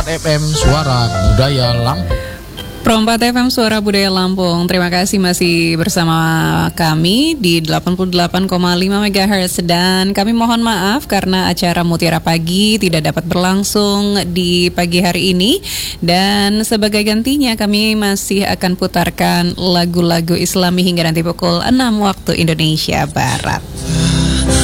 FM Suara Budaya Lampung. Pro 4 FM Suara Budaya Lampung. Terima kasih masih bersama kami di 88,5 MHz. Dan kami mohon maaf karena acara Mutiara Pagi tidak dapat berlangsung di pagi hari ini. Dan sebagai gantinya kami masih akan putarkan lagu-lagu Islami hingga nanti pukul 6 waktu Indonesia Barat.